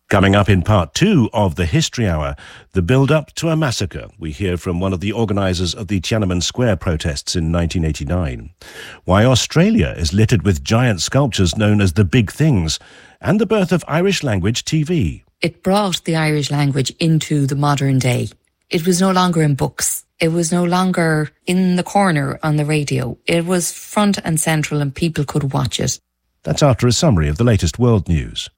Coming up in part 2 of the History Hour, the build-up to a massacre. We hear from one of the organisers of the Tiananmen Square protests in 1989. Why Australia is littered with giant sculptures known as the Big Things, and the birth of Irish language TV. It brought the Irish language into the modern day. It was no longer in books. It was no longer in the corner on the radio. It was front and central and people could watch it. That's after a summary of the latest world news.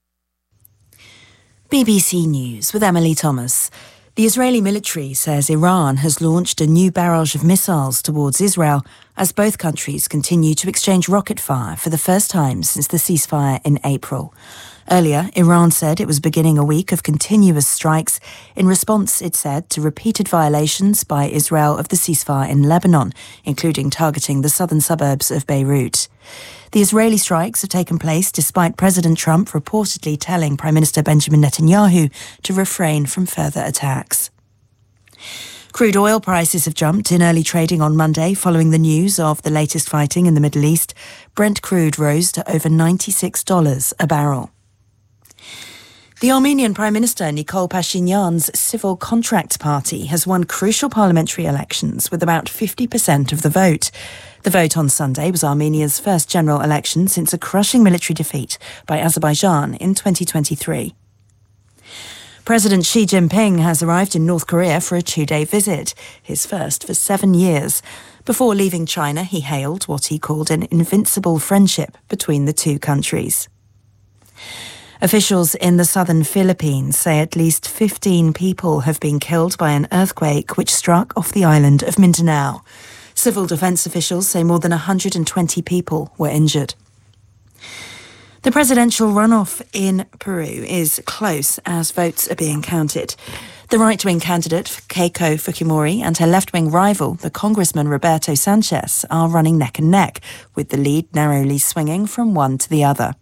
BBC News with Emily Thomas. The Israeli military says Iran has launched a new barrage of missiles towards Israel as both countries continue to exchange rocket fire for the first time since the ceasefire in April. Earlier, Iran said it was beginning a week of continuous strikes in response, it said, to repeated violations by Israel of the ceasefire in Lebanon, including targeting the southern suburbs of Beirut. The Israeli strikes have taken place despite President Trump reportedly telling Prime Minister Benjamin Netanyahu to refrain from further attacks. Crude oil prices have jumped in early trading on Monday following the news of the latest fighting in the Middle East. Brent crude rose to over $96 a barrel. The Armenian Prime Minister Nikol Pashinyan's Civil Contracts Party has won crucial parliamentary elections with about 50% of the vote. The vote on Sunday was Armenia's first general election since a crushing military defeat by Azerbaijan in 2023. President Xi Jinping has arrived in North Korea for a 2-day visit, his first for 7 years. Before leaving China, he hailed what he called an invincible friendship between the two countries. Officials in the southern Philippines say at least 15 people have been killed by an earthquake which struck off the island of Mindanao. Civil defense officials say more than 120 people were injured. The presidential runoff in Peru is close as votes are being counted. The right-wing candidate, Keiko Fujimori, and her left-wing rival, the Congressman Roberto Sanchez, are running neck and neck, with the lead narrowly swinging from one to the other.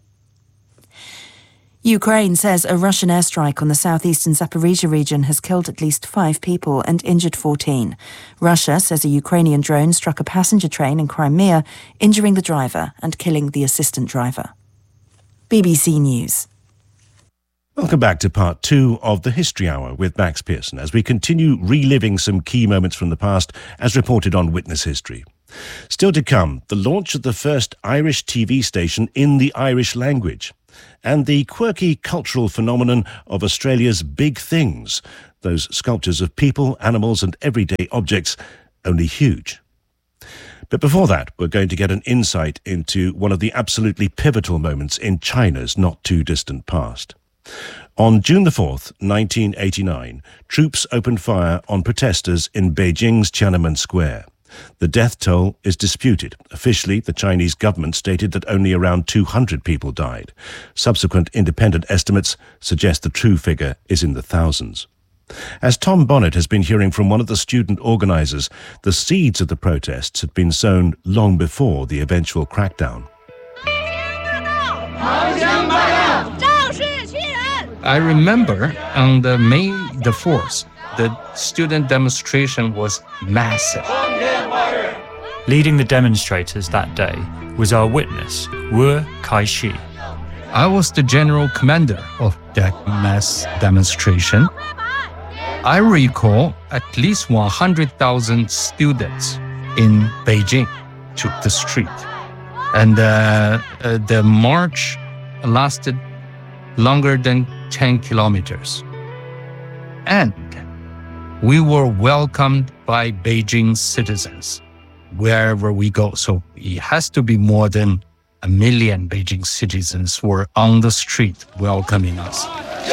Ukraine says a Russian airstrike on the southeastern Zaporizhzhia region has killed at least 5 people and injured 14. Russia says a Ukrainian drone struck a passenger train in Crimea, injuring the driver and killing the assistant driver. BBC News. Welcome back to part 2 of the History Hour with Max Pearson as we continue reliving some key moments from the past as reported on Witness History. Still to come, the launch of the first Irish TV station in the Irish language, and the quirky cultural phenomenon of Australia's Big Things, those sculptures of people, animals and everyday objects, only huge. But before that, we're going to get an insight into one of the absolutely pivotal moments in China's not-too-distant past. On June the 4th, 1989, troops opened fire on protesters in Beijing's Tiananmen Square. The death toll is disputed. Officially, the Chinese government stated that only around 200 people died. Subsequent independent estimates suggest the true figure is in the thousands. As Tom Bonnet has been hearing from one of the student organisers, the seeds of the protests had been sown long before the eventual crackdown. I remember on the May the 4th, the student demonstration was massive. Leading the demonstrators that day was our witness, Wu Kai-shi. I was the general commander of that mass demonstration. I recall at least 100,000 students in Beijing took the street. And the march lasted longer than 10 kilometers. And we were welcomed by Beijing citizens wherever we go. So it has to be more than 1 million Beijing citizens were on the street welcoming us.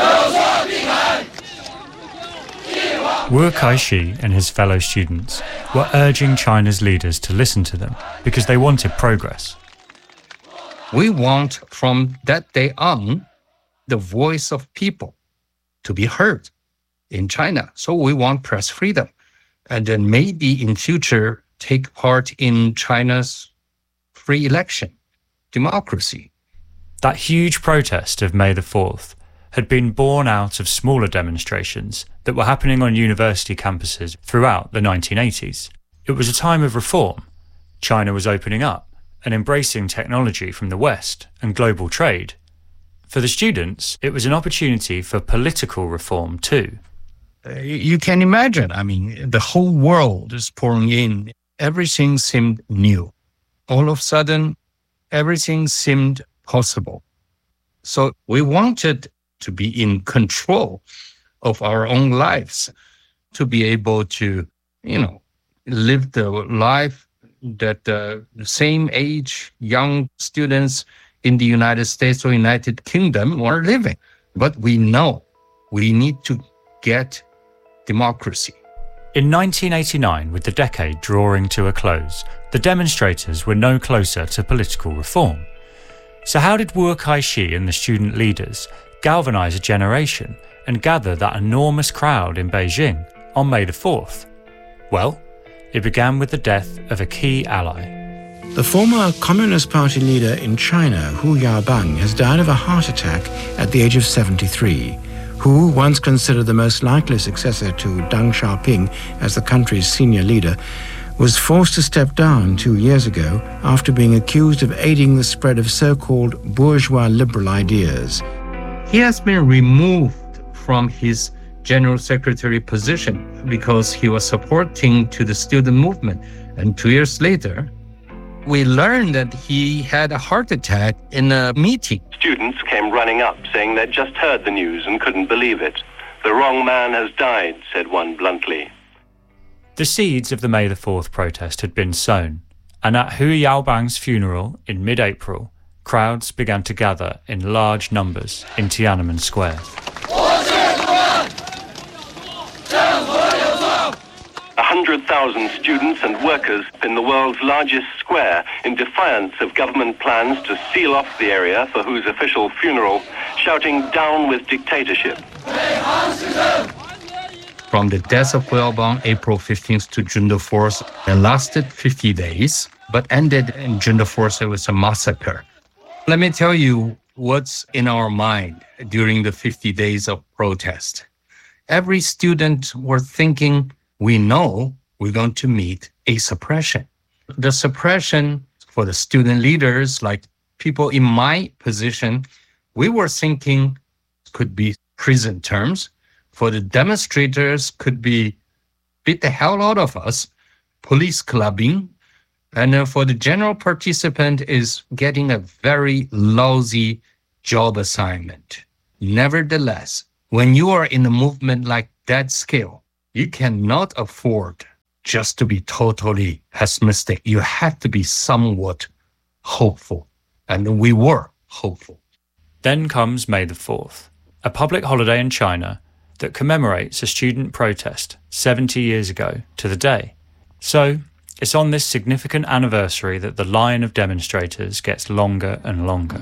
Wu Kai-shi and his fellow students were urging China's leaders to listen to them because they wanted progress. We want from that day on the voice of people to be heard in China. So we want press freedom. And then maybe in future take part in China's free election, democracy. That huge protest of May the 4th had been born out of smaller demonstrations that were happening on university campuses throughout the 1980s. It was a time of reform. China was opening up and embracing technology from the West and global trade. For the students, it was an opportunity for political reform too. You can imagine, the whole world is pouring in. Everything seemed new. All of a sudden, everything seemed possible. So we wanted to be in control of our own lives, to be able to, live the life that the same age young students in the United States or United Kingdom were living. But we know we need to get democracy. In 1989, with the decade drawing to a close, the demonstrators were no closer to political reform. So how did Wu Kai-shi and the student leaders galvanise a generation and gather that enormous crowd in Beijing on May the 4th? Well, it began with the death of a key ally. The former Communist Party leader in China, Hu Yaobang, has died of a heart attack at the age of 73. Hu, once considered the most likely successor to Deng Xiaoping as the country's senior leader, was forced to step down 2 years ago after being accused of aiding the spread of so-called bourgeois liberal ideas. He has been removed from his general secretary position because he was supporting to the student movement. And 2 years later, we learned that he had a heart attack in a meeting. Students came running up saying they'd just heard the news and couldn't believe it. The wrong man has died, said one bluntly. The seeds of the May the 4th protest had been sown, and at Hu Yaobang's funeral in mid-April, crowds began to gather in large numbers in Tiananmen Square. 100,000 students and workers in the world's largest square in defiance of government plans to seal off the area for Hu's official funeral, shouting "Down with dictatorship." From the death of Hu Yaobang, April 15th to June the 4th, it lasted 50 days, but ended in June the 4th. It was a massacre. Let me tell you what's in our mind during the 50 days of protest. Every student were thinking, we know we're going to meet a suppression. The suppression for the student leaders, like people in my position, we were thinking could be prison terms. For the demonstrators, could be beat the hell out of us, police clubbing. And for the general participant is getting a very lousy job assignment. Nevertheless, when you are in a movement like that scale, you cannot afford just to be totally pessimistic. You have to be somewhat hopeful. And we were hopeful. Then comes May the 4th, a public holiday in China that commemorates a student protest 70 years ago to the day. So it's on this significant anniversary that the line of demonstrators gets longer and longer.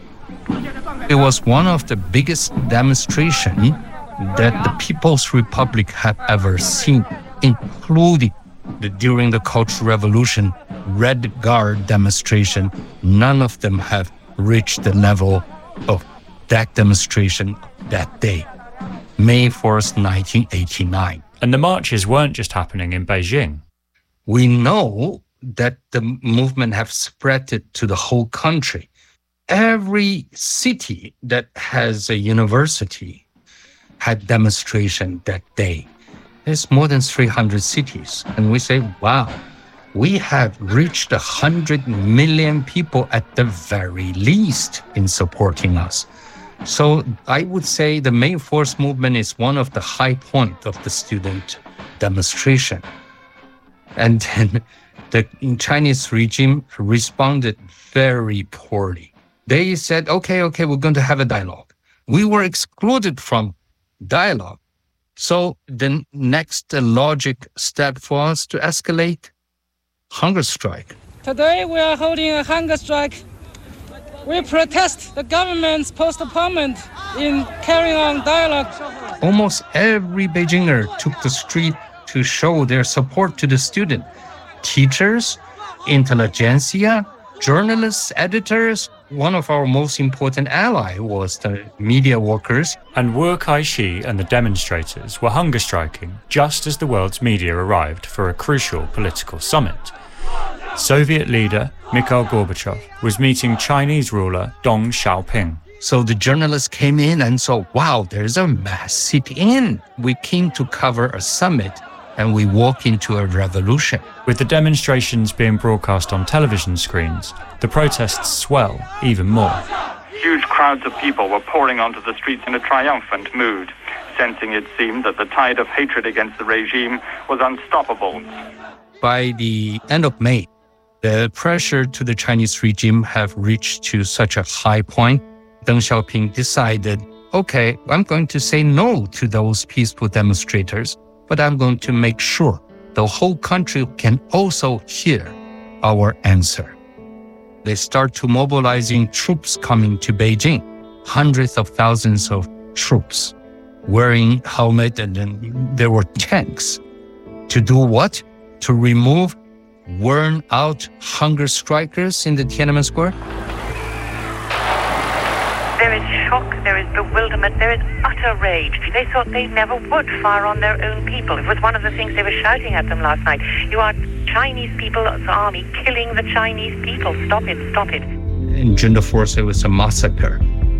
It was one of the biggest demonstrations that the People's Republic have ever seen, including during the Cultural Revolution, Red Guard demonstration. None of them have reached the level of that demonstration that day, May 4th, 1989. And the marches weren't just happening in Beijing. We know that the movement have spread it to the whole country. Every city that has a university had demonstration that day. There's more than 300 cities. And we say, wow, we have reached 100 million people at the very least in supporting us. So I would say the May 4th movement is one of the high points of the student demonstration. And then the Chinese regime responded very poorly. They said, okay, we're going to have a dialogue. We were excluded from dialogue. So the next logic step for us to escalate, hunger strike. Today we are holding a hunger strike. We protest the government's postponement in carrying on dialogue. Almost every Beijinger took the street to show their support to the student. Teachers, intelligentsia, journalists, editors. One of our most important allies was the media workers. And Wu Kai-shi and the demonstrators were hunger striking just as the world's media arrived for a crucial political summit. Soviet leader Mikhail Gorbachev was meeting Chinese ruler Deng Xiaoping. So the journalists came in and saw, wow, there's a mass sit-in. We came to cover a summit and we walk into a revolution. With the demonstrations being broadcast on television screens, the protests swell even more. Huge crowds of people were pouring onto the streets in a triumphant mood, sensing it seemed that the tide of hatred against the regime was unstoppable. By the end of May, the pressure to the Chinese regime have reached to such a high point. Deng Xiaoping decided, okay, I'm going to say no to those peaceful demonstrators, but I'm going to make sure the whole country can also hear our answer. They start to mobilizing troops coming to Beijing, hundreds of thousands of troops wearing helmet, and then there were tanks. To do what? To remove worn out hunger strikers in the Tiananmen Square? There is shock, there is bewilderment, there is utter rage. They thought they never would fire on their own people. It was one of the things they were shouting at them last night. You are Chinese people's army killing the Chinese people. Stop it, stop it. In June the 4th, it was a massacre.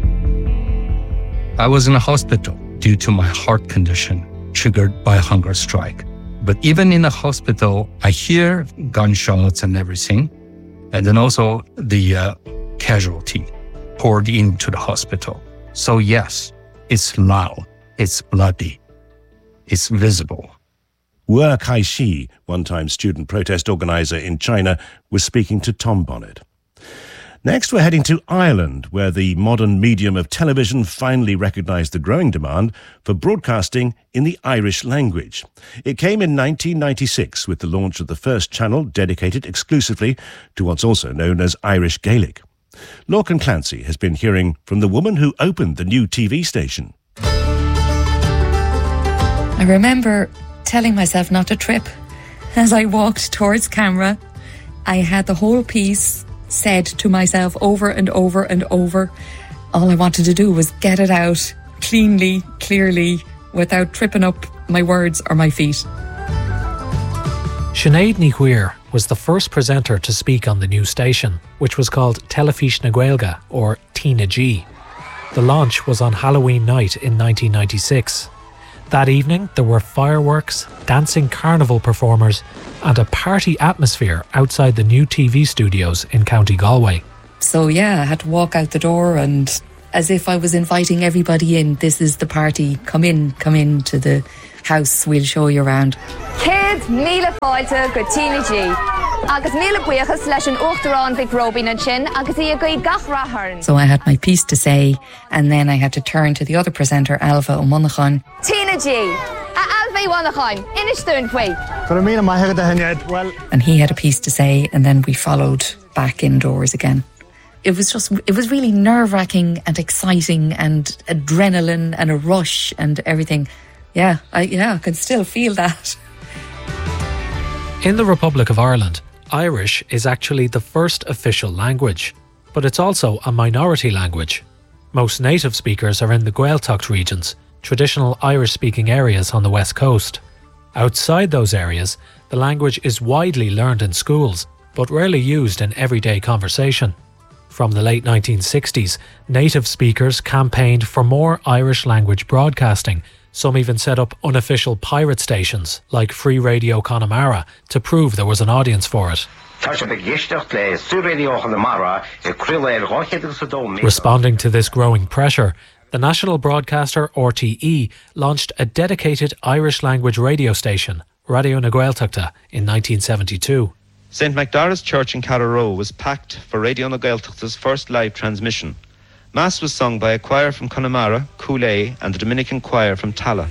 I was in a hospital due to my heart condition triggered by a hunger strike. But even in the hospital, I hear gunshots and everything. And then also the casualty poured into the hospital. So yes, it's loud, it's bloody, it's visible. Wu Kai-shi, one-time student protest organizer in China, was speaking to Tom Bonnet. Next, we're heading to Ireland, where the modern medium of television finally recognised the growing demand for broadcasting in the Irish language. It came in 1996 with the launch of the first channel dedicated exclusively to what's also known as Irish Gaelic. Lorcan Clancy has been hearing from the woman who opened the new TV station. I remember telling myself not to trip. As I walked towards camera, I had the whole piece said to myself over and over and over. All I wanted to do was get it out cleanly, clearly, without tripping up my words or my feet. Sinead Ní Chiaoir was the first presenter to speak on the new station, which was called Telefís na Gaeilge, or Tina G. The launch was on Halloween night in 1996. That evening, there were fireworks, dancing carnival performers, and a party atmosphere outside the new TV studios in County Galway. So yeah, I had to walk out the door and as if I was inviting everybody in. This is the party. Come in to the house. We'll show you around. Kids, míle fáilte go Tina G. Agus míle buchas leis an uachtarán Vic Robin and Chin, agus í a go gach rathairn. So I had my piece to say, and then I had to turn to the other presenter, Alva O'Monaghan. Tina G. Alva O'Monaghan, inistún quay. And he had a piece to say, and then we followed back indoors again. It was really nerve-wracking and exciting and adrenaline and a rush and everything. I can still feel that. In the Republic of Ireland, Irish is actually the first official language, but it's also a minority language. Most native speakers are in the Gaeltacht regions, traditional Irish-speaking areas on the west coast. Outside those areas, the language is widely learned in schools, but rarely used in everyday conversation. From the late 1960s, native speakers campaigned for more Irish language broadcasting. Some even set up unofficial pirate stations, like Free Radio Connemara, to prove there was an audience for it. Responding to this growing pressure, the national broadcaster RTE launched a dedicated Irish language radio station, Radio na Gaeltachta, in 1972. St Macdara's Church in Carrow was packed for Radio na Gaeltachta's first live transmission. Mass was sung by a choir from Connemara, Cooley, and the Dominican choir from Tala.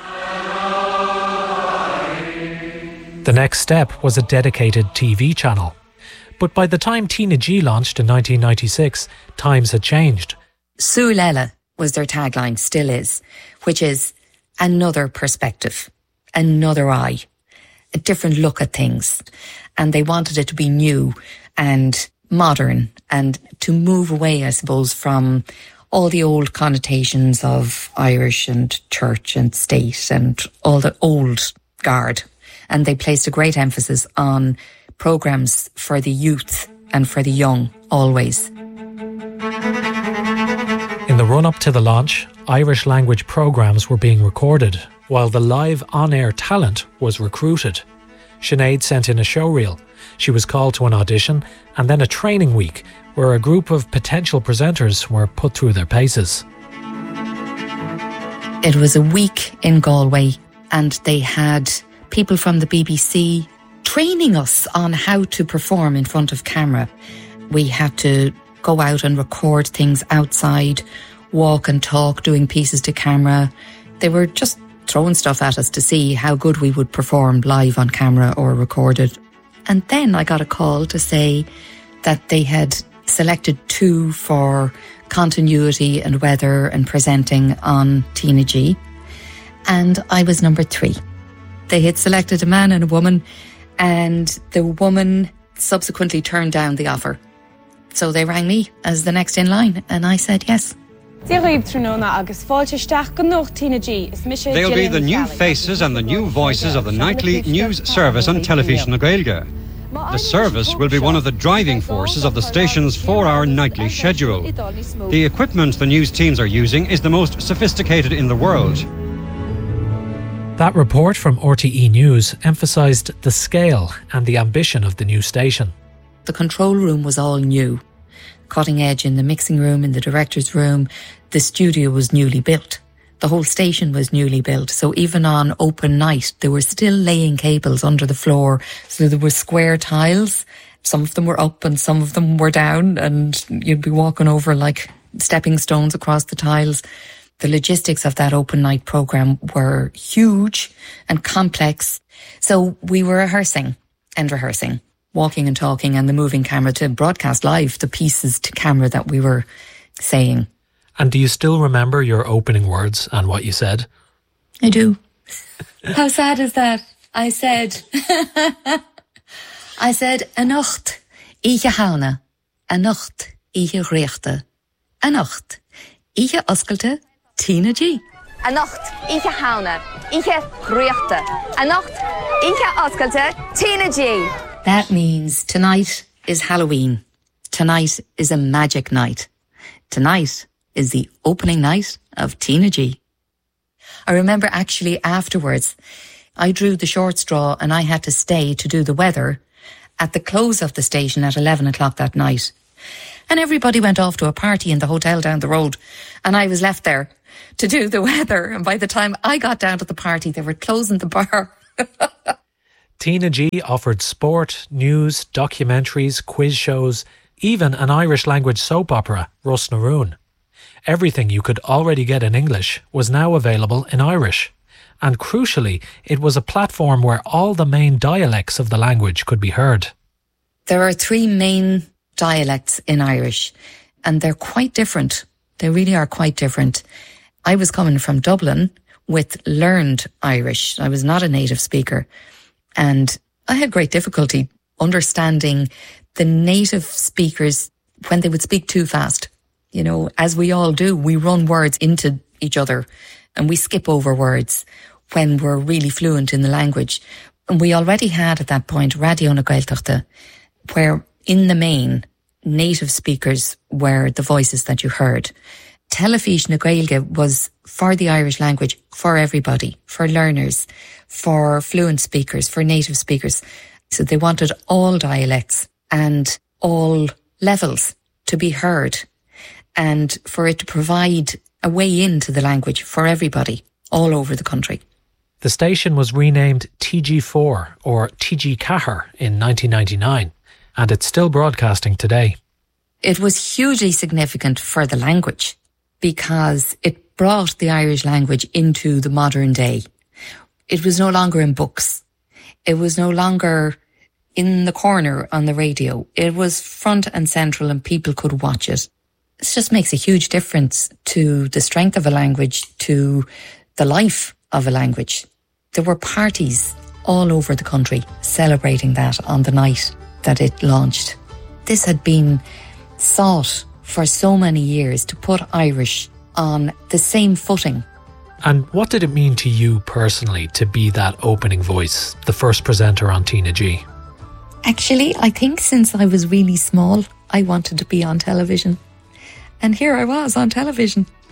The next step was a dedicated TV channel. But by the time Tina G launched in 1996, times had changed. Sualela was their tagline, still is, which is another perspective, another eye, a different look at things. And they wanted it to be new and modern and to move away, I suppose, from all the old connotations of Irish and church and state and all the old guard. And they placed a great emphasis on programmes for the youth and for the young, always. run up to the launch, Irish language programmes were being recorded, while the live on-air talent was recruited. Sinead sent in a showreel. She was called to an audition and then a training week where a group of potential presenters were put through their paces. It was a week in Galway and they had people from the BBC training us on how to perform in front of camera. We had to go out and record things outside, walk and talk, doing pieces to camera. They were just throwing stuff at us to see how good we would perform live on camera or recorded. And then I got a call to say that they had selected 2 for continuity and weather and presenting on Tina G. And I was number 3. They had selected a man and a woman, and the woman subsequently turned down the offer. So they rang me as the next in line, and I said yes. They'll be the new faces and the new voices of the nightly news service on Television na Gaeilge. The service will be one of the driving forces of the station's 4-hour nightly schedule. The equipment the news teams are using is the most sophisticated in the world. That report from RTE News emphasised the scale and the ambition of the new station. The control room was all new. Cutting edge in the mixing room, in the director's room. The studio was newly built. The whole station was newly built. So even on open night, they were still laying cables under the floor. So there were square tiles. Some of them were up and some of them were down, and you'd be walking over like stepping stones across the tiles. The logistics of that open night programme were huge and complex. So we were rehearsing, walking and talking, and the moving camera to broadcast live the pieces to camera that we were saying. And do you still remember your opening words and what you said? I do. How sad is that? I said, Anocht, ihe hauna, Anocht, ihe rechte, Anocht, ihe oskelte, Tina G. Anocht, ihe hauna, ihe rechte, Anocht, ihe oskelte, Tina G. That means tonight is Halloween. Tonight is a magic night. Tonight is the opening night of Tina G. I remember actually afterwards, I drew the short straw and I had to stay to do the weather at the close of the station at 11 o'clock that night. And everybody went off to a party in the hotel down the road, and I was left there to do the weather. And by the time I got down to the party, they were closing the bar. Tina G offered sport, news, documentaries, quiz shows, even an Irish language soap opera, Rus na Rún. Everything you could already get in English was now available in Irish. And crucially, it was a platform where all the main dialects of the language could be heard. There are 3 main dialects in Irish, and they're quite different. They really are quite different. I was coming from Dublin with learned Irish. I was not a native speaker. And I had great difficulty understanding the native speakers when they would speak too fast. You know, as we all do, we run words into each other and we skip over words when we're really fluent in the language. And we already had at that point Radio na Gaeltachta, where in the main, native speakers were the voices that you heard. Television na Gaeilge was for the Irish language, for everybody, for learners, for fluent speakers, for native speakers. So they wanted all dialects and all levels to be heard, and for it to provide a way into the language for everybody all over the country. The station was renamed TG4 or TG Cahir in 1999, and it's still broadcasting today. It was hugely significant for the language because it brought the Irish language into the modern day. It was no longer in books. It was no longer in the corner on the radio. It was front and central and people could watch it. It just makes a huge difference to the strength of a language, to the life of a language. There were parties all over the country celebrating that on the night that it launched. This had been sought for so many years to put Irish on the same footing. And what did it mean to you personally to be that opening voice, the first presenter on Tina G? Actually, I think since I was really small, I wanted to be on television. And here I was on television.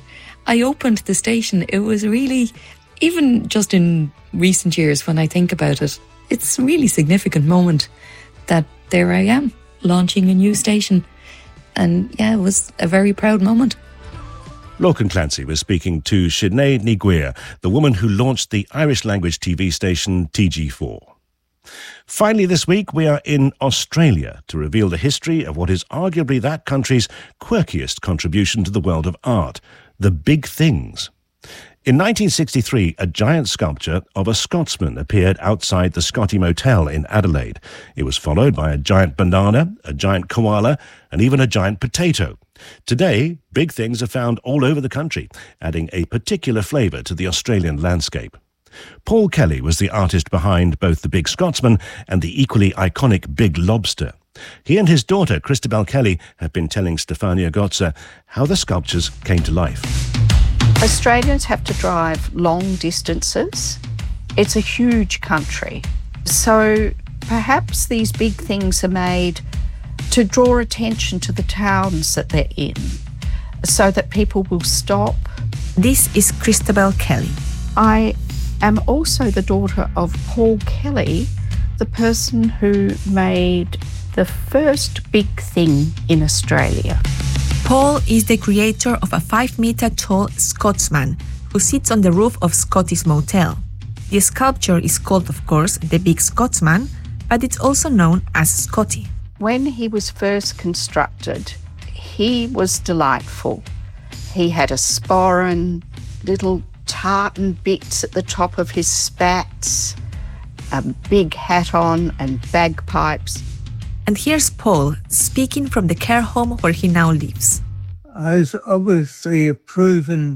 I opened the station, it was really, even just in recent years when I think about it, it's a really significant moment that there I am, launching a new station. And yeah, it was a very proud moment. Lorcan Clancy was speaking to Sinead Niguia, the woman who launched the Irish language TV station TG4. Finally this week, we are in Australia to reveal the history of what is arguably that country's quirkiest contribution to the world of art, the Big Things. In 1963, a giant sculpture of a Scotsman appeared outside the Scotty Motel in Adelaide. It was followed by a giant banana, a giant koala, and even a giant potato. Today, Big Things are found all over the country, adding a particular flavour to the Australian landscape. Paul Kelly was the artist behind both the Big Scotsman and the equally iconic Big Lobster. He and his daughter, Christabel Kelly, have been telling Stefania Gotza how the sculptures came to life. Australians have to drive long distances. It's a huge country. So perhaps these big things are made to draw attention to the towns that they're in so that people will stop. This is Christabel Kelly. I am also the daughter of Paul Kelly, the person who made the first big thing in Australia. Paul is the creator of a 5-meter tall Scotsman who sits on the roof of Scotty's Motel. The sculpture is called, of course, the Big Scotsman, but it's also known as Scotty. When he was first constructed, he was delightful. He had a sporran, little tartan bits at the top of his spats, a big hat on and bagpipes. And here's Paul speaking from the care home where he now lives. I was obviously a proven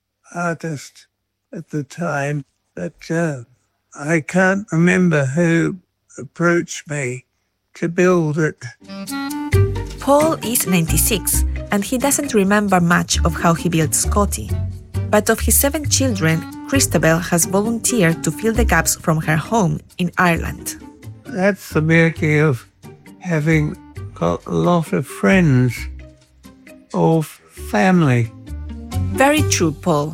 artist at the time, but I can't remember who approached me to build it. Paul is 96 and he doesn't remember much of how he built Scotty. But of his 7 children, Christabel has volunteered to fill the gaps from her home in Ireland. That's the beauty of having got a lot of friends or family. Very true, Paul.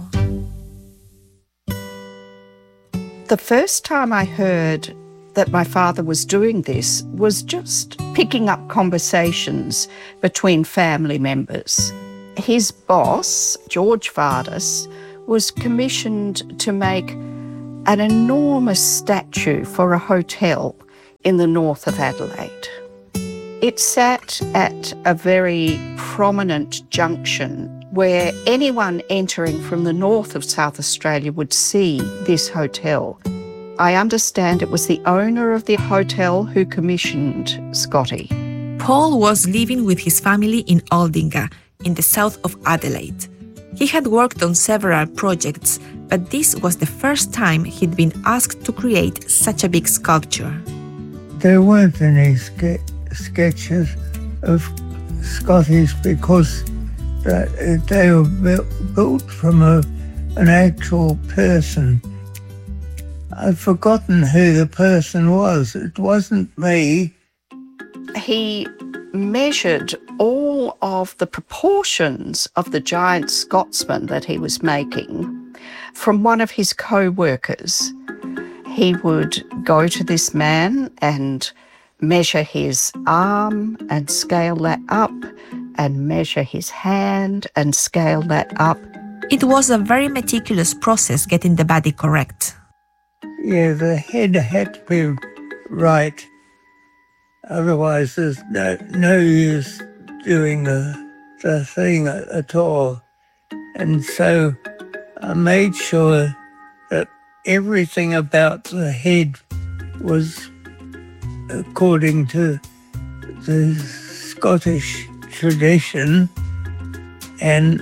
The first time I heard that my father was doing this was just picking up conversations between family members. His boss, George Vardis, was commissioned to make an enormous statue for a hotel in the north of Adelaide. It sat at a very prominent junction where anyone entering from the north of South Australia would see this hotel. I understand it was the owner of the hotel who commissioned Scotty. Paul was living with his family in Aldinga, in the south of Adelaide. He had worked on several projects, but this was the first time he'd been asked to create such a big sculpture. There weren't any sketches of Scotty's because they were built from an actual person. I've forgotten who the person was. It wasn't me. He measured all of the proportions of the giant Scotsman that he was making from one of his co-workers. He would go to this man and measure his arm and scale that up, and measure his hand and scale that up. It was a very meticulous process getting the body correct. Yeah, the head had to be right. Otherwise, there's no use doing the thing at all. And so I made sure that everything about the head was according to the Scottish tradition, and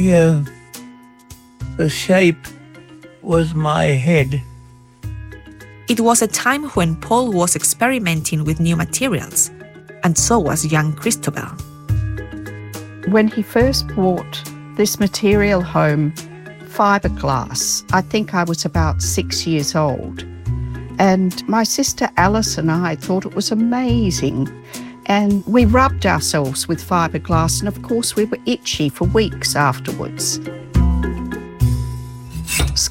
the shape was my head. It was a time when Paul was experimenting with new materials, and so was young Christabel. When he first brought this material home, fiberglass, I think I was about 6 years old. And my sister Alice and I thought it was amazing. And we rubbed ourselves with fiberglass, and of course we were itchy for weeks afterwards.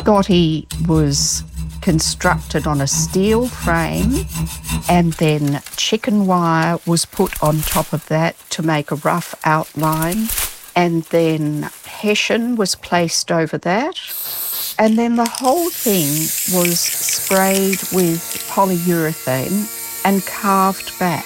Scotty was constructed on a steel frame, and then chicken wire was put on top of that to make a rough outline, and then hessian was placed over that, and then the whole thing was sprayed with polyurethane and carved back.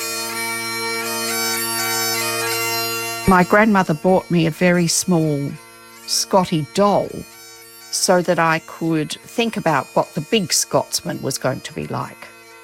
My grandmother bought me a very small Scotty doll so that I could think about what the big Scotsman was going to be like.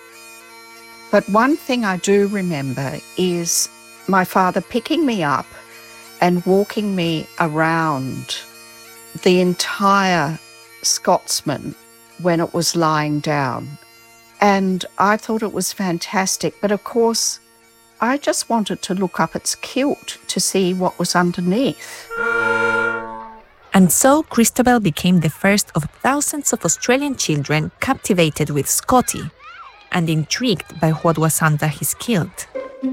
But one thing I do remember is my father picking me up and walking me around the entire Scotsman when it was lying down. And I thought it was fantastic. But of course, I just wanted to look up its kilt to see what was underneath. And so Christabel became the first of thousands of Australian children captivated with Scotty and intrigued by what was under his kilt.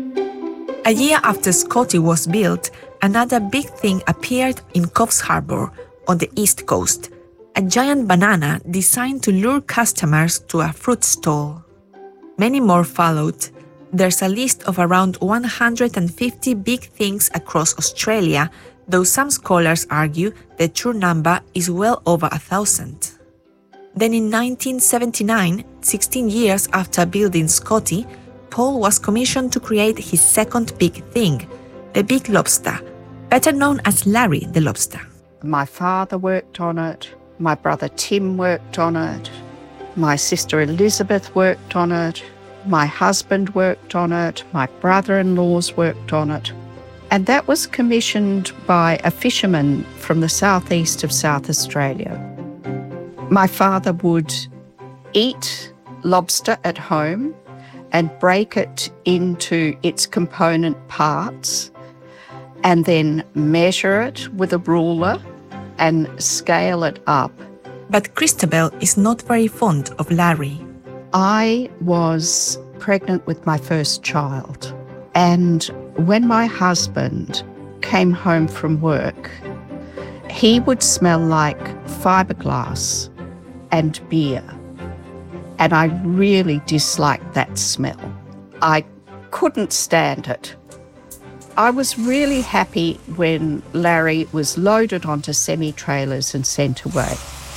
A year after Scotty was built, another big thing appeared in Coffs Harbour on the east coast, a giant banana designed to lure customers to a fruit stall. Many more followed. There's a list of around 150 big things across Australia, though some scholars argue the true number is well over 1,000. Then in 1979, 16 years after building Scotty, Paul was commissioned to create his second big thing, the Big Lobster, better known as Larry the Lobster. My father worked on it, my brother Tim worked on it, my sister Elizabeth worked on it, my husband worked on it, my brother-in-laws worked on it. And that was commissioned by a fisherman from the southeast of South Australia. My father would eat lobster at home and break it into its component parts and then measure it with a ruler and scale it up. But Christabel is not very fond of Larry. I was pregnant with my first child, and when my husband came home from work, he would smell like fiberglass and beer. And I really disliked that smell. I couldn't stand it. I was really happy when Larry was loaded onto semi-trailers and sent away.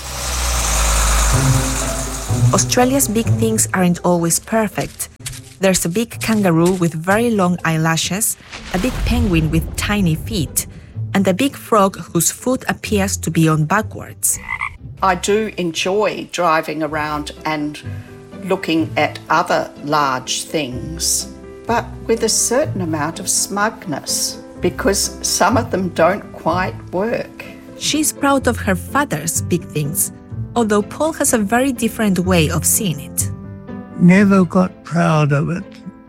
Australia's big things aren't always perfect. There's a big kangaroo with very long eyelashes, a big penguin with tiny feet, and a big frog whose foot appears to be on backwards. I do enjoy driving around and looking at other large things, but with a certain amount of smugness, because some of them don't quite work. She's proud of her father's big things, although Paul has a very different way of seeing it. Never got proud of it.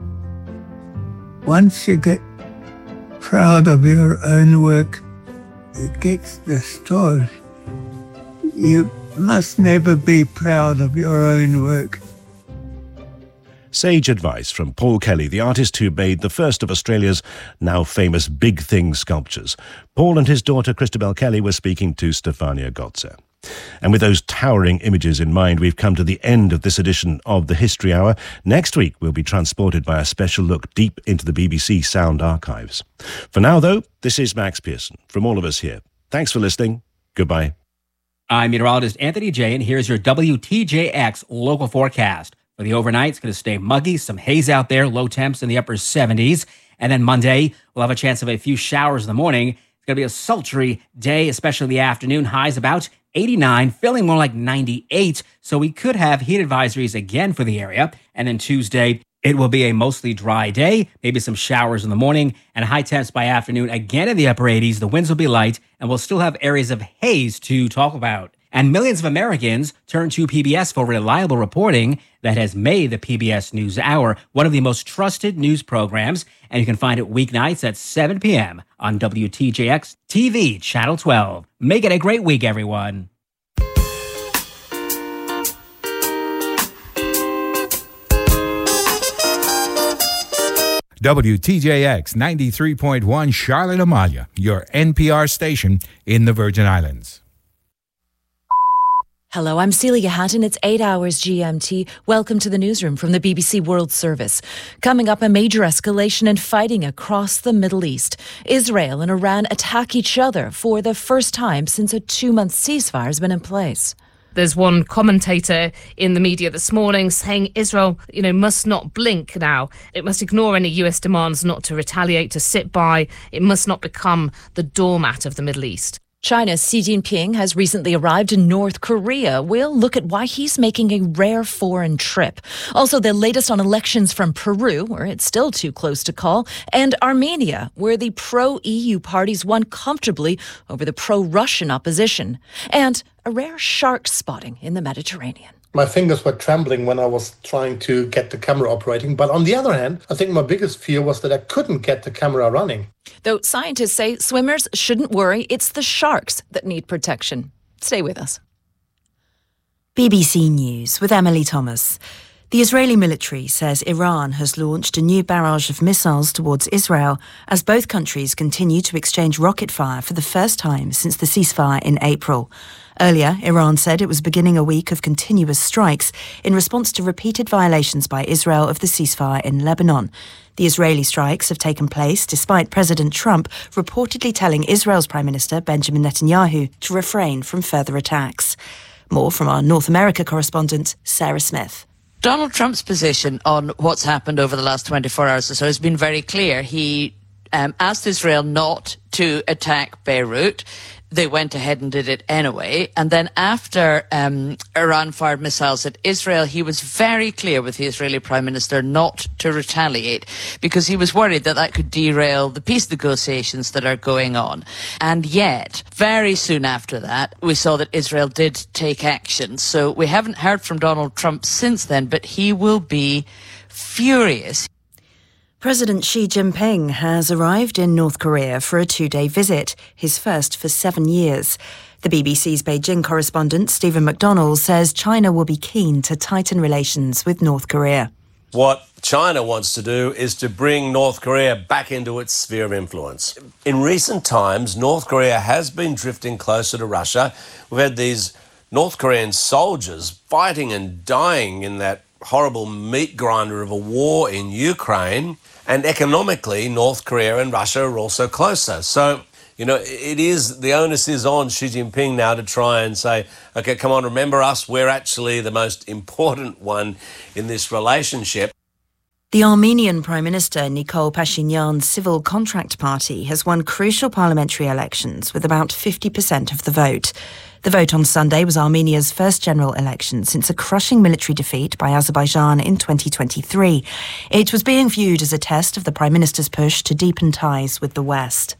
Once you get proud of your own work, it gets distorted. You must never be proud of your own work. Sage advice from Paul Kelly, the artist who made the first of Australia's now famous Big Thing sculptures. Paul and his daughter Christabel Kelly were speaking to Stefania Gotze. And with those towering images in mind, we've come to the end of this edition of the History Hour. Next week, we'll be transported by a special look deep into the BBC Sound archives. For now, though, this is Max Pearson. From all of us here, thanks for listening. Goodbye. I'm meteorologist Anthony Jay, and here's your WTJX local forecast. For the overnight, it's going to stay muggy, some haze out there, low temps in the upper 70s. And then Monday, we'll have a chance of a few showers in the morning. It's going to be a sultry day, especially in the afternoon. Highs about 89, feeling more like 98. So we could have heat advisories again for the area. And then Tuesday, it will be a mostly dry day, maybe some showers in the morning, and high temps by afternoon again in the upper 80s. The winds will be light, and we'll still have areas of haze to talk about. And millions of Americans turn to PBS for reliable reporting that has made the PBS NewsHour one of the most trusted news programs. And you can find it weeknights at 7 p.m. on WTJX TV, Channel 12. Make it a great week, everyone. WTJX 93.1 Charlotte Amalia, your NPR station in the Virgin Islands. Hello, I'm Celia Hatton. It's 8 hours GMT. Welcome to the newsroom from the BBC World Service. Coming up, a major escalation in fighting across the Middle East. Israel and Iran attack each other for the first time since a 2-month ceasefire has been in place. There's one commentator in the media this morning saying Israel, must not blink now. It must ignore any US demands not to retaliate, to sit by. It must not become the doormat of the Middle East. China's Xi Jinping has recently arrived in North Korea. We'll look at why he's making a rare foreign trip. Also, the latest on elections from Peru, where it's still too close to call, and Armenia, where the pro-EU parties won comfortably over the pro-Russian opposition. And a rare shark spotting in the Mediterranean. My fingers were trembling when I was trying to get the camera operating. But on the other hand, I think my biggest fear was that I couldn't get the camera running. Though scientists say swimmers shouldn't worry, it's the sharks that need protection. Stay with us. BBC News with Emily Thomas. The Israeli military says Iran has launched a new barrage of missiles towards Israel as both countries continue to exchange rocket fire for the first time since the ceasefire in April. Earlier, Iran said it was beginning a week of continuous strikes in response to repeated violations by Israel of the ceasefire in Lebanon. The Israeli strikes have taken place despite President Trump reportedly telling Israel's Prime Minister Benjamin Netanyahu to refrain from further attacks. More from our North America correspondent, Sarah Smith. Donald Trump's position on what's happened over the last 24 hours or so has been very clear. He asked Israel not to attack Beirut. They went ahead and did it anyway. And then after Iran fired missiles at Israel, he was very clear with the Israeli Prime Minister not to retaliate because he was worried that could derail the peace negotiations that are going on. And yet, very soon after that, we saw that Israel did take action. So we haven't heard from Donald Trump since then, but he will be furious. President Xi Jinping has arrived in North Korea for a 2-day visit, his first for 7 years. The BBC's Beijing correspondent Stephen McDonnell says China will be keen to tighten relations with North Korea. What China wants to do is to bring North Korea back into its sphere of influence. In recent times, North Korea has been drifting closer to Russia. We've had these North Korean soldiers fighting and dying in that horrible meat grinder of a war in Ukraine. And economically, North Korea and Russia are also closer. So, the onus is on Xi Jinping now to try and say, OK, come on, remember us. We're actually the most important one in this relationship. The Armenian Prime Minister Nikol Pashinyan's Civil Contract Party has won crucial parliamentary elections with about 50% of the vote. The vote on Sunday was Armenia's first general election since a crushing military defeat by Azerbaijan in 2023. It was being viewed as a test of the Prime Minister's push to deepen ties with the West.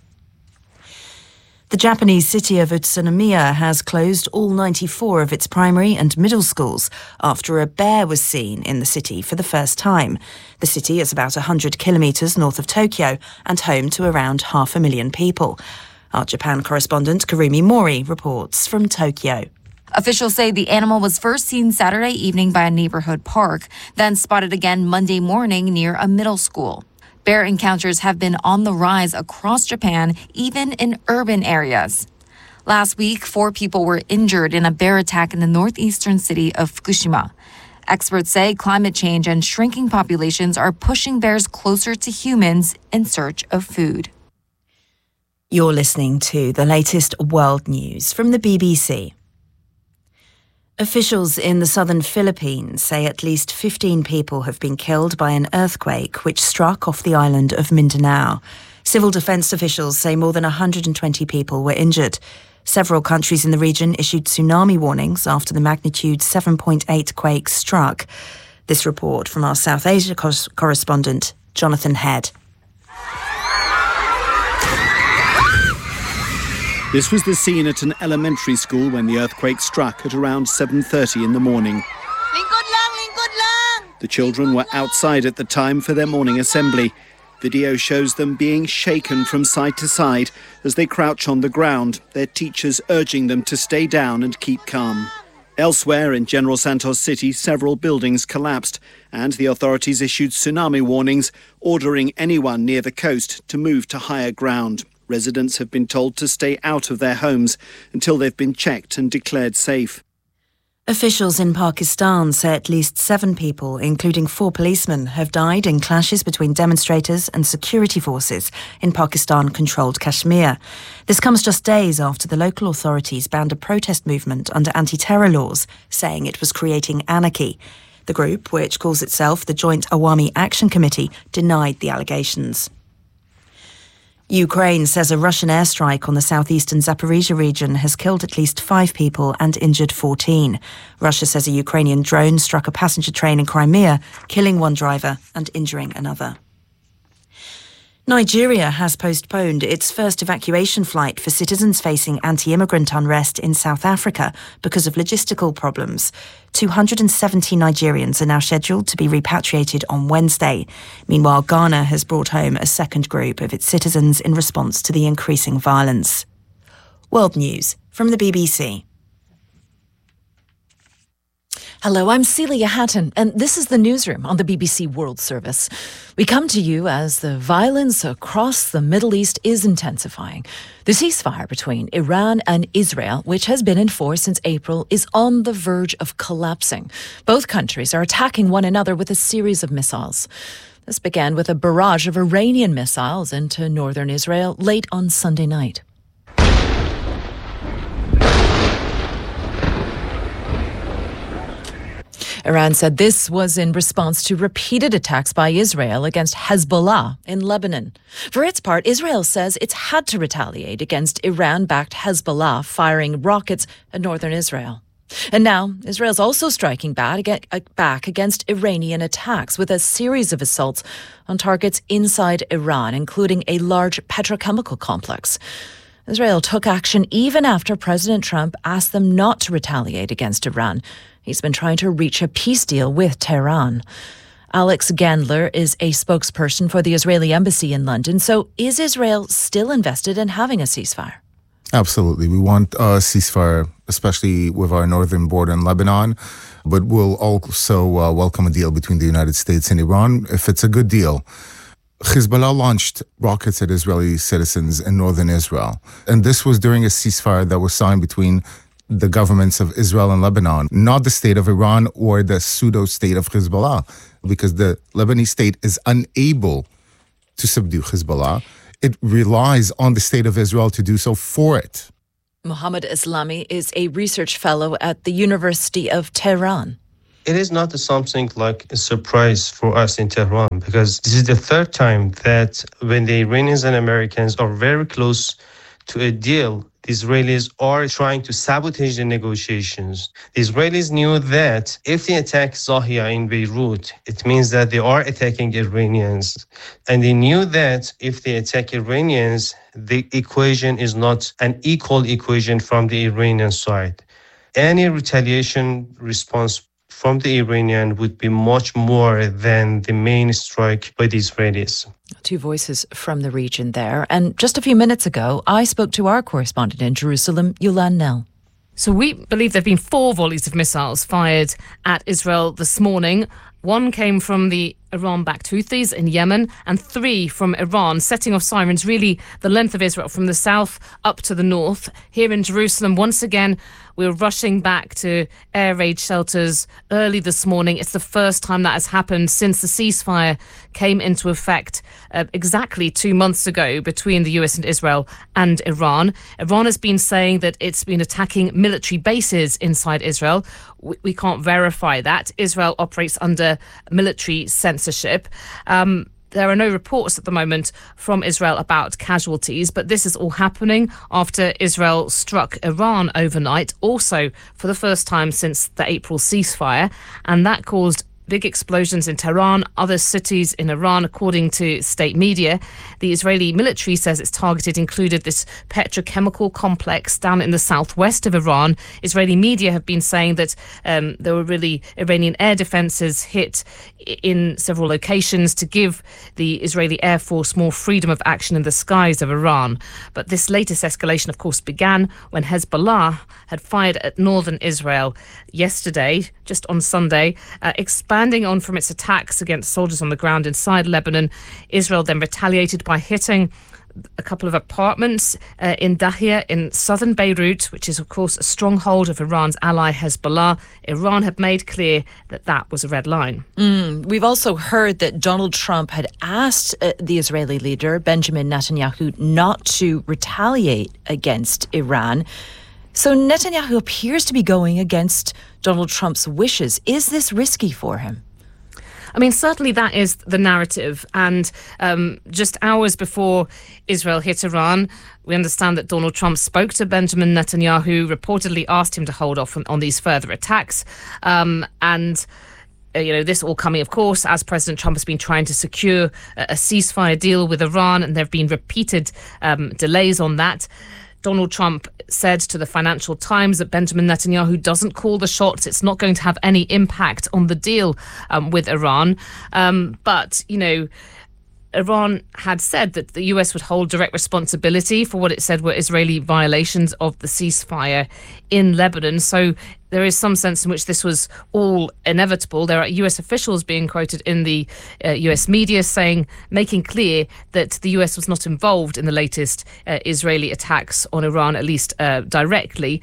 The Japanese city of Utsunomiya has closed all 94 of its primary and middle schools after a bear was seen in the city for the first time. The city is about 100 kilometres north of Tokyo and home to around 500,000 people. Our Japan correspondent Karumi Mori reports from Tokyo. Officials say the animal was first seen Saturday evening by a neighborhood park, then spotted again Monday morning near a middle school. Bear encounters have been on the rise across Japan, even in urban areas. Last week, 4 people were injured in a bear attack in the northeastern city of Fukushima. Experts say climate change and shrinking populations are pushing bears closer to humans in search of food. You're listening to the latest world news from the BBC. Officials in the southern Philippines say at least 15 people have been killed by an earthquake which struck off the island of Mindanao. Civil defence officials say more than 120 people were injured. Several countries in the region issued tsunami warnings after the magnitude 7.8 quake struck. This report from our South Asia correspondent, Jonathan Head. This was the scene at an elementary school when the earthquake struck at around 7:30 in the morning. The children were outside at the time for their morning assembly. Video shows them being shaken from side to side as they crouch on the ground, their teachers urging them to stay down and keep calm. Elsewhere in General Santos City, several buildings collapsed and the authorities issued tsunami warnings, ordering anyone near the coast to move to higher ground. Residents have been told to stay out of their homes until they've been checked and declared safe. Officials in Pakistan say at least 7 people, including 4 policemen, have died in clashes between demonstrators and security forces in Pakistan-controlled Kashmir. This comes just days after the local authorities banned a protest movement under anti-terror laws, saying it was creating anarchy. The group, which calls itself the Joint Awami Action Committee, denied the allegations. Ukraine says a Russian airstrike on the southeastern Zaporizhia region has killed at least 5 people and injured 14. Russia says a Ukrainian drone struck a passenger train in Crimea, killing 1 driver and injuring another. Nigeria has postponed its first evacuation flight for citizens facing anti-immigrant unrest in South Africa because of logistical problems. 270 Nigerians are now scheduled to be repatriated on Wednesday. Meanwhile, Ghana has brought home a second group of its citizens in response to the increasing violence. World News from the BBC. Hello, I'm Celia Hatton, and this is the newsroom on the BBC World Service. We come to you as the violence across the Middle East is intensifying. The ceasefire between Iran and Israel, which has been in force since April, is on the verge of collapsing. Both countries are attacking one another with a series of missiles. This began with a barrage of Iranian missiles into northern Israel late on Sunday night. Iran said this was in response to repeated attacks by Israel against Hezbollah in Lebanon. For its part, Israel says it's had to retaliate against Iran-backed Hezbollah firing rockets at northern Israel. And now, Israel's also striking back against Iranian attacks with a series of assaults on targets inside Iran, including a large petrochemical complex. Israel took action even after President Trump asked them not to retaliate against Iran. He's been trying to reach a peace deal with Tehran. Alex Gandler is a spokesperson for the Israeli embassy in London. So is Israel still invested in having a ceasefire? Absolutely. We want a ceasefire, especially with our northern border in Lebanon. But we'll also welcome a deal between the United States and Iran if it's a good deal. Hezbollah launched rockets at Israeli citizens in northern Israel. And this was during a ceasefire that was signed between the governments of Israel and Lebanon, not the state of Iran or the pseudo-state of Hezbollah, because the Lebanese state is unable to subdue Hezbollah. It relies on the state of Israel to do so for it. Mohammed Islami is a research fellow at the University of Tehran. It is not something like a surprise for us in Tehran, because this is the third time that when the Iranians and Americans are very close to a deal, the Israelis are trying to sabotage the negotiations. The Israelis knew that if they attack Zahia in Beirut, it means that they are attacking Iranians. And they knew that if they attack Iranians, the equation is not an equal equation from the Iranian side. Any retaliation response from the Iranian would be much more than the main strike by the Israelis. 2 voices from the region there. And just a few minutes ago, I spoke to our correspondent in Jerusalem, Yulan Nell. So we believe there have been 4 volleys of missiles fired at Israel this morning. 1 came from the Iran-backed Houthis in Yemen and 3 from Iran, setting off sirens really the length of Israel from the south up to the north. Here in Jerusalem, once again, we're rushing back to air raid shelters early this morning. It's the first time that has happened since the ceasefire came into effect exactly 2 months ago between the US and Israel and Iran. Iran has been saying that it's been attacking military bases inside Israel. We can't verify that. Israel operates under military censorship. There are no reports at the moment from Israel about casualties, but this is all happening after Israel struck Iran overnight, also for the first time since the April ceasefire, and that caused big explosions in Tehran, other cities in Iran, according to state media. The Israeli military says its targeted included this petrochemical complex down in the southwest of Iran. Israeli media have been saying that there were really Iranian air defenses hit in several locations to give the Israeli Air Force more freedom of action in the skies of Iran. But this latest escalation, of course, began when Hezbollah had fired at northern Israel yesterday, just on Sunday, expanding on from its attacks against soldiers on the ground inside Lebanon. Israel then retaliated by hitting a couple of apartments in Dahia in southern Beirut, which is, of course, a stronghold of Iran's ally Hezbollah. Iran had made clear that that was a red line. We've also heard that Donald Trump had asked the Israeli leader, Benjamin Netanyahu, not to retaliate against Iran. So Netanyahu appears to be going against Donald Trump's wishes. Is this risky for him? I mean, certainly that is the narrative. And just hours before Israel hit Iran, we understand that Donald Trump spoke to Benjamin Netanyahu, reportedly asked him to hold off on these further attacks. This all coming, of course, as President Trump has been trying to secure a ceasefire deal with Iran, and there have been repeated delays on that. Donald Trump said to the Financial Times that Benjamin Netanyahu doesn't call the shots. It's not going to have any impact on the deal with Iran. But Iran had said that the US would hold direct responsibility for what it said were Israeli violations of the ceasefire in Lebanon. So there is some sense in which this was all inevitable. There are US officials being quoted in the US media making clear that the US was not involved in the latest Israeli attacks on Iran, at least directly.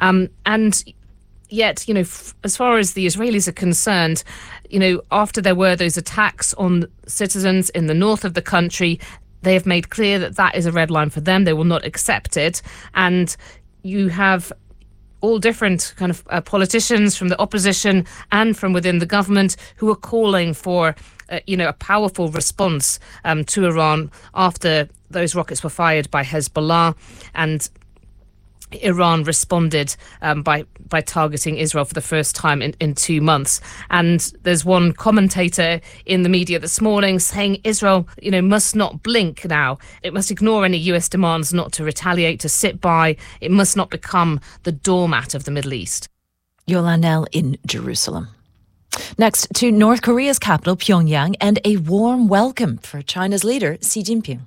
Yet, as far as the Israelis are concerned, after there were those attacks on citizens in the north of the country, they have made clear that that is a red line for them. They will not accept it. And you have all different kind of politicians from the opposition and from within the government who are calling for a powerful response to Iran after those rockets were fired by Hezbollah, and Iran responded by targeting Israel for the first time in 2 months. And there's one commentator in the media this morning saying Israel, must not blink now. It must ignore any US demands not to retaliate, to sit by. It must not become the doormat of the Middle East. Yola Nell in Jerusalem. Next to North Korea's capital, Pyongyang, and a warm welcome for China's leader, Xi Jinping.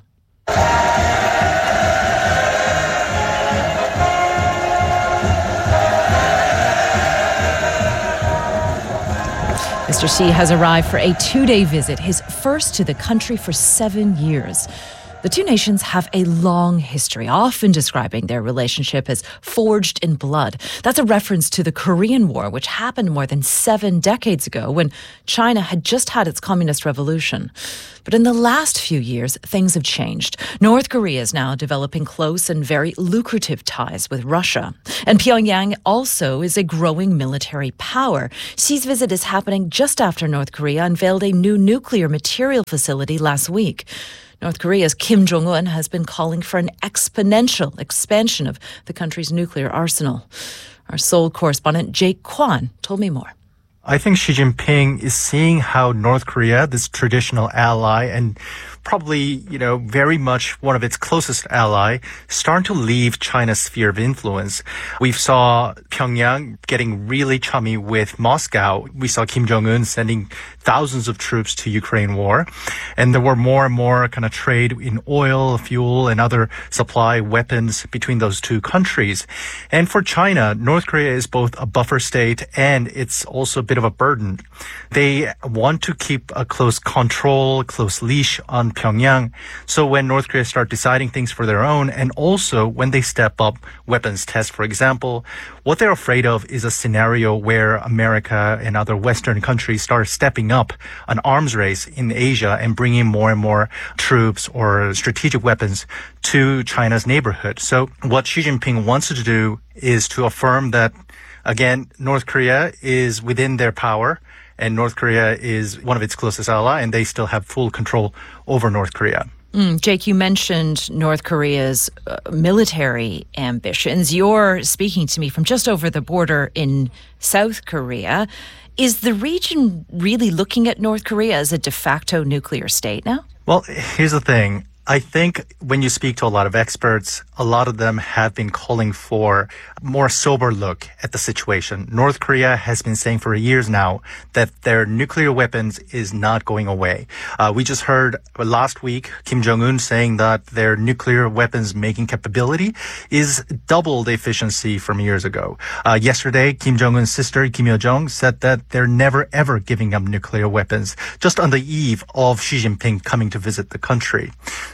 Mr. Xi has arrived for a 2-day visit, his first to the country for 7 years. The two nations have a long history, often describing their relationship as forged in blood. That's a reference to the Korean War, which happened more than 7 decades ago when China had just had its communist revolution. But in the last few years, things have changed. North Korea is now developing close and very lucrative ties with Russia. And Pyongyang also is a growing military power. Xi's visit is happening just after North Korea unveiled a new nuclear material facility last week. North Korea's Kim Jong-un has been calling for an exponential expansion of the country's nuclear arsenal. Our Seoul correspondent Jake Kwan told me more. I think Xi Jinping is seeing how North Korea, this traditional ally and probably, very much one of its closest ally, starting to leave China's sphere of influence. We saw Pyongyang getting really chummy with Moscow. We saw Kim Jong-un sending thousands of troops to Ukraine war. And there were more and more kind of trade in oil, fuel, and other supply weapons between those two countries. And for China, North Korea is both a buffer state and it's also a bit of a burden. They want to keep a close control, close leash on Pyongyang. So when North Korea start deciding things for their own, and also when they step up weapons tests, for example, what they're afraid of is a scenario where America and other Western countries start stepping up an arms race in Asia and bringing more and more troops or strategic weapons to China's neighborhood. So what Xi Jinping wants to do is to affirm that, again, North Korea is within their power, and North Korea is one of its closest allies, and they still have full control over North Korea. Jake, you mentioned North Korea's military ambitions. You're speaking to me from just over the border in South Korea. Is the region really looking at North Korea as a de facto nuclear state now? Well, here's the thing. I think when you speak to a lot of experts, a lot of them have been calling for a more sober look at the situation. North Korea has been saying for years now that their nuclear weapons is not going away. We just heard last week Kim Jong-un saying that their nuclear weapons making capability is double the efficiency from years ago. Yesterday, Kim Jong-un's sister, Kim Yo-jong, said that they're never ever giving up nuclear weapons, just on the eve of Xi Jinping coming to visit the country.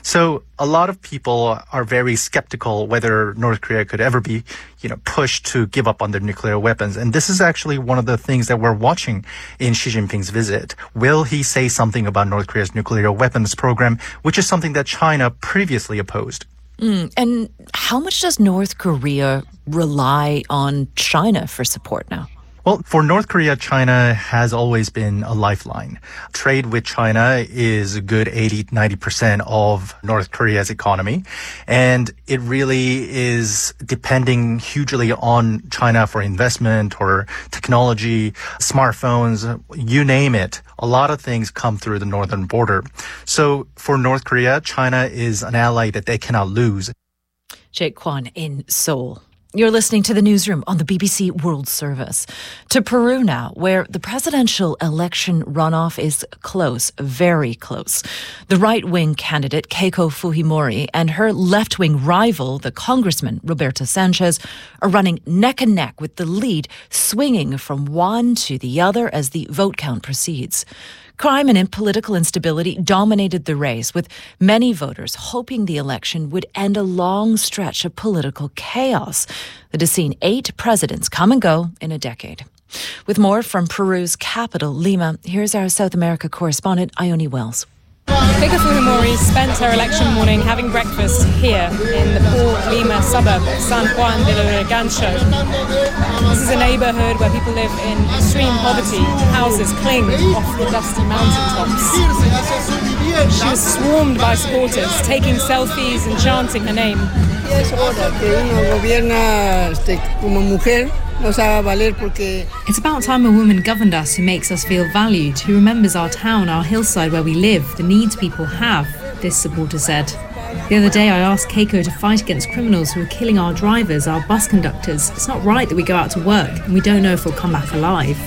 So a lot of people are very skeptical whether North Korea could ever be, pushed to give up on their nuclear weapons. And this is actually one of the things that we're watching in Xi Jinping's visit. Will he say something about North Korea's nuclear weapons program, which is something that China previously opposed? And how much does North Korea rely on China for support now? Well, for North Korea, China has always been a lifeline. Trade with China is a good 80-90% of North Korea's economy. And it really is depending hugely on China for investment or technology, smartphones, you name it. A lot of things come through the northern border. So for North Korea, China is an ally that they cannot lose. Jake Kwan in Seoul. You're listening to the newsroom on the BBC World Service. To Peru now, where the presidential election runoff is close, very close. The right-wing candidate, Keiko Fujimori, and her left-wing rival, the Congressman Roberto Sanchez, are running neck and neck with the lead swinging from one to the other as the vote count proceeds. Crime and political instability dominated the race, with many voters hoping the election would end a long stretch of political chaos that has seen 8 presidents come and go in a decade. With more from Peru's capital, Lima, here's our South America correspondent, Ione Wells. Keiko Fujimori spent her election morning having breakfast here in the poor Lima suburb of San Juan de Lurigancho. This is a neighborhood where people live in extreme poverty. Houses cling off the dusty mountaintops. She was swarmed by supporters, taking selfies and chanting her name. It's about time a woman governed us who makes us feel valued, who remembers our town, our hillside where we live, the needs people have, this supporter said. The other day I asked Keiko to fight against criminals who are killing our drivers, our bus conductors. It's not right that we go out to work and we don't know if we'll come back alive.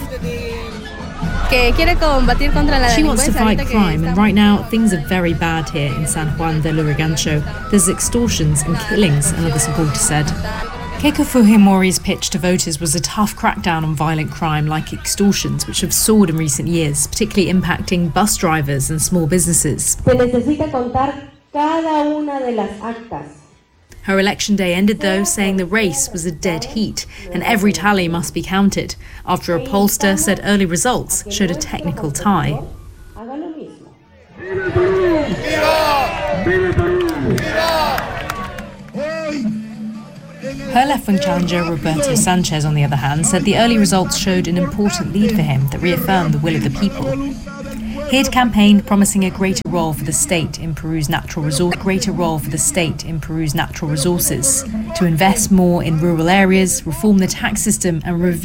She wants to fight crime, and right now things are very bad here in San Juan de Lurigancho. There's extortions and killings, another supporter said. Keiko Fujimori's pitch to voters was a tough crackdown on violent crime like extortions, which have soared in recent years, particularly impacting bus drivers and small businesses. Her election day ended, though, saying the race was a dead heat and every tally must be counted, after a pollster said early results showed a technical tie. Her left-wing challenger, Roberto Sanchez, on the other hand, said the early results showed an important lead for him that reaffirmed the will of the people. He had campaigned promising a greater role for the state in Peru's natural resources, to invest more in rural areas, reform the tax system and review